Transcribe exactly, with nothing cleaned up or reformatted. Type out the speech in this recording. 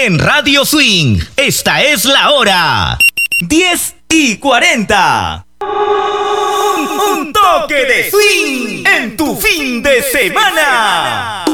En Radio Swing, esta es la hora. diez y cuarenta. Un toque de swing en tu fin de semana.